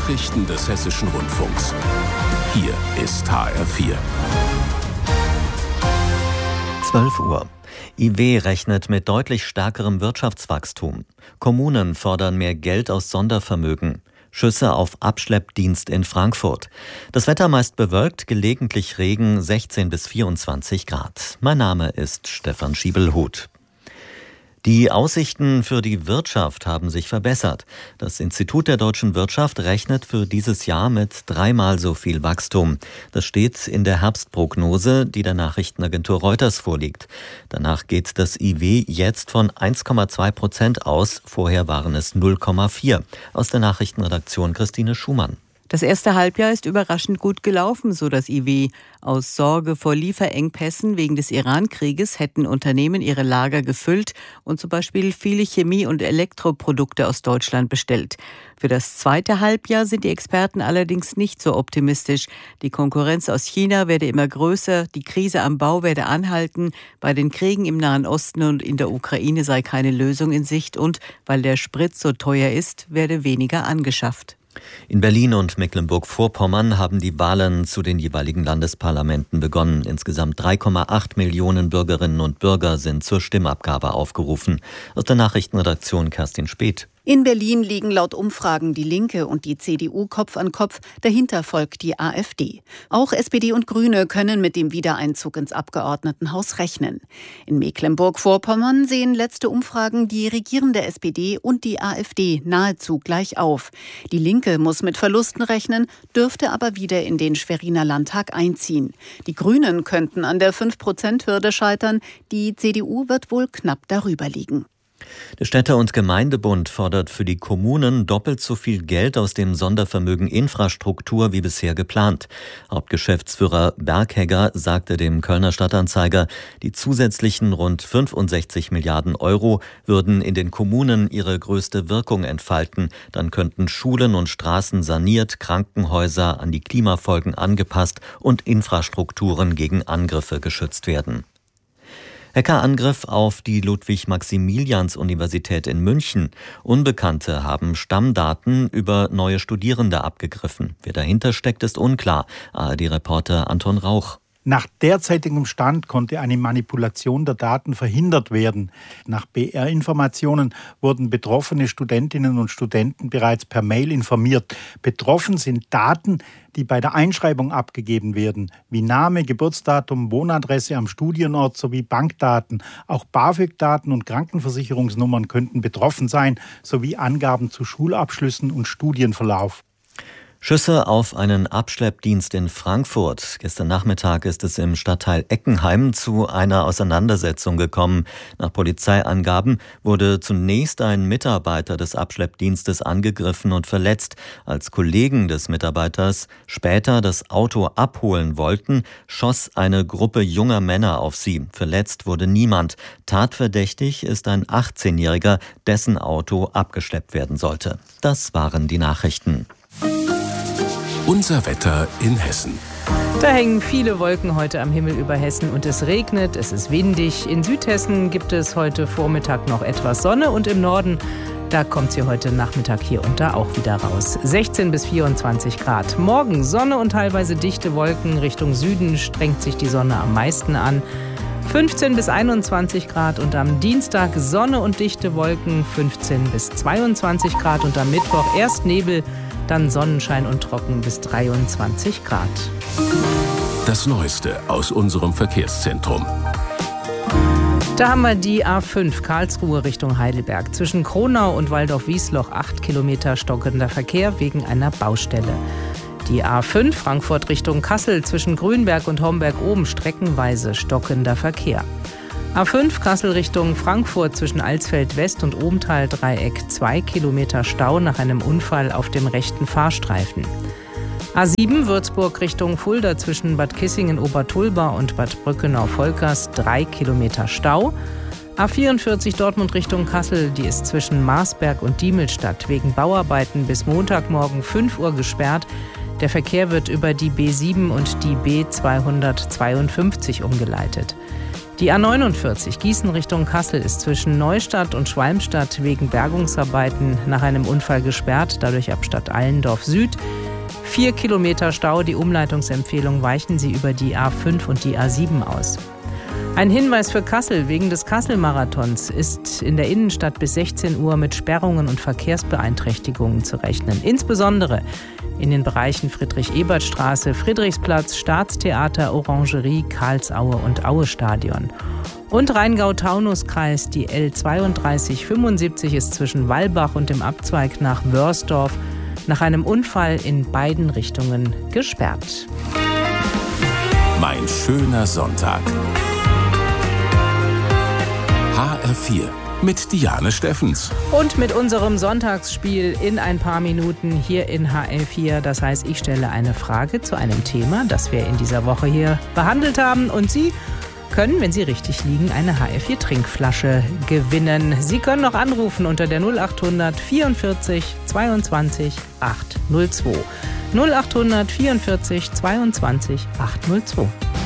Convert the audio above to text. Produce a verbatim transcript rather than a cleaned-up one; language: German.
Nachrichten des Hessischen Rundfunks. Hier ist H R vier. zwölf Uhr. I W rechnet mit deutlich stärkerem Wirtschaftswachstum. Kommunen fordern mehr Geld aus Sondervermögen. Schüsse auf Abschleppdienst in Frankfurt. Das Wetter meist bewölkt, gelegentlich Regen, sechzehn bis vierundzwanzig Grad. Mein Name ist Stefan Schiebelhuth. Die Aussichten für die Wirtschaft haben sich verbessert. Das Institut der deutschen Wirtschaft rechnet für dieses Jahr mit dreimal so viel Wachstum. Das steht in der Herbstprognose, die der Nachrichtenagentur Reuters vorliegt. Danach geht das I W jetzt von eins Komma zwei Prozent aus. Vorher waren es null Komma vier. Aus der Nachrichtenredaktion Christine Schumann. Das erste Halbjahr ist überraschend gut gelaufen, so das I W. Aus Sorge vor Lieferengpässen wegen des Iran-Krieges hätten Unternehmen ihre Lager gefüllt und zum Beispiel viele Chemie- und Elektroprodukte aus Deutschland bestellt. Für das zweite Halbjahr sind die Experten allerdings nicht so optimistisch. Die Konkurrenz aus China werde immer größer, die Krise am Bau werde anhalten, bei den Kriegen im Nahen Osten und in der Ukraine sei keine Lösung in Sicht und, weil der Sprit so teuer ist, werde weniger angeschafft. In Berlin und Mecklenburg-Vorpommern haben die Wahlen zu den jeweiligen Landesparlamenten begonnen. Insgesamt drei Komma acht Millionen Bürgerinnen und Bürger sind zur Stimmabgabe aufgerufen. Aus der Nachrichtenredaktion Kerstin Speth. In Berlin liegen laut Umfragen die Linke und die C D U Kopf an Kopf, dahinter folgt die A f D. Auch S P D und Grüne können mit dem Wiedereinzug ins Abgeordnetenhaus rechnen. In Mecklenburg-Vorpommern sehen letzte Umfragen die regierende S P D und die A f D nahezu gleich auf. Die Linke muss mit Verlusten rechnen, dürfte aber wieder in den Schweriner Landtag einziehen. Die Grünen könnten an der fünf Prozent Hürde scheitern, die C D U wird wohl knapp darüber liegen. Der Städte- und Gemeindebund fordert für die Kommunen doppelt so viel Geld aus dem Sondervermögen Infrastruktur wie bisher geplant. Hauptgeschäftsführer Berghegger sagte dem Kölner Stadtanzeiger, die zusätzlichen rund fünfundsechzig Milliarden Euro würden in den Kommunen ihre größte Wirkung entfalten. Dann könnten Schulen und Straßen saniert, Krankenhäuser an die Klimafolgen angepasst und Infrastrukturen gegen Angriffe geschützt werden. Hackerangriff auf die Ludwig-Maximilians-Universität in München. Unbekannte haben Stammdaten über neue Studierende abgegriffen. Wer dahinter steckt, ist unklar. A R D-Reporter Anton Rauch. Nach derzeitigem Stand konnte eine Manipulation der Daten verhindert werden. Nach B R-Informationen wurden betroffene Studentinnen und Studenten bereits per Mail informiert. Betroffen sind Daten, die bei der Einschreibung abgegeben werden, wie Name, Geburtsdatum, Wohnadresse am Studienort sowie Bankdaten. Auch BAföG-Daten und Krankenversicherungsnummern könnten betroffen sein, sowie Angaben zu Schulabschlüssen und Studienverlauf. Schüsse auf einen Abschleppdienst in Frankfurt. Gestern Nachmittag ist es im Stadtteil Eckenheim zu einer Auseinandersetzung gekommen. Nach Polizeiangaben wurde zunächst ein Mitarbeiter des Abschleppdienstes angegriffen und verletzt. Als Kollegen des Mitarbeiters später das Auto abholen wollten, schoss eine Gruppe junger Männer auf sie. Verletzt wurde niemand. Tatverdächtig ist ein achtzehnjähriger, dessen Auto abgeschleppt werden sollte. Das waren die Nachrichten. Unser Wetter in Hessen. Da hängen viele Wolken heute am Himmel über Hessen und es regnet, es ist windig. In Südhessen gibt es heute Vormittag noch etwas Sonne und im Norden, da kommt sie heute Nachmittag hier und da auch wieder raus. sechzehn bis vierundzwanzig Grad. Morgen Sonne und teilweise dichte Wolken. Richtung Süden strengt sich die Sonne am meisten an. fünfzehn bis einundzwanzig Grad und am Dienstag Sonne und dichte Wolken. fünfzehn bis zweiundzwanzig Grad und am Mittwoch erst Nebel, dann Sonnenschein und trocken bis dreiundzwanzig Grad. Das Neueste aus unserem Verkehrszentrum. Da haben wir die A fünf Karlsruhe Richtung Heidelberg. Zwischen Kronau und Waldorf-Wiesloch acht Kilometer stockender Verkehr wegen einer Baustelle. Die A fünf Frankfurt Richtung Kassel zwischen Grünberg und Homberg-Oben streckenweise stockender Verkehr. A fünf Kassel Richtung Frankfurt zwischen Alsfeld-West und Obenthal-Dreieck zwei Kilometer Stau nach einem Unfall auf dem rechten Fahrstreifen. A sieben Würzburg Richtung Fulda zwischen Bad Kissingen-Obertulba und Bad Brückenau-Volkers drei Kilometer Stau. A vierundvierzig Dortmund Richtung Kassel, die ist zwischen Marsberg und Diemelstadt wegen Bauarbeiten bis Montagmorgen fünf Uhr gesperrt. Der Verkehr wird über die B sieben und die B zweihundertzweiundfünfzig umgeleitet. Die A neunundvierzig Gießen Richtung Kassel ist zwischen Neustadt und Schwalmstadt wegen Bergungsarbeiten nach einem Unfall gesperrt, dadurch ab Stadtallendorf Süd. Vier Kilometer Stau, die Umleitungsempfehlung, weichen Sie über die A fünf und die A sieben aus. Ein Hinweis für Kassel: Wegen des Kassel-Marathons ist in der Innenstadt bis sechzehn Uhr mit Sperrungen und Verkehrsbeeinträchtigungen zu rechnen. Insbesondere in den Bereichen Friedrich-Ebert-Straße, Friedrichsplatz, Staatstheater, Orangerie, Karlsaue und Aue-Stadion. Und Rheingau-Taunus-Kreis, die L zweiunddreißig fünfundsiebzig ist zwischen Wallbach und dem Abzweig nach Wörsdorf nach einem Unfall in beiden Richtungen gesperrt. Mein schöner Sonntag. H R vier mit Diane Steffens. Und mit unserem Sonntagsspiel in ein paar Minuten hier in H R vier. Das heißt, ich stelle eine Frage zu einem Thema, das wir in dieser Woche hier behandelt haben. Und Sie können, wenn Sie richtig liegen, eine H R vier Trinkflasche gewinnen. Sie können noch anrufen unter der null achthundert vierundvierzig zweiundzwanzig achthundertzwei. null achthundert vierundvierzig zweiundzwanzig achthundertzwei.